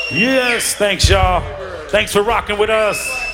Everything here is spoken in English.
Yes, thanks, y'all. Thanks for rocking with us.